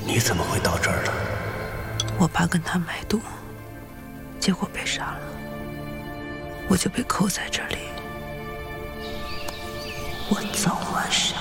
你怎么会到这儿的？ 我爸跟他买赌，结果被杀了，我就被扣在这里。我早晚是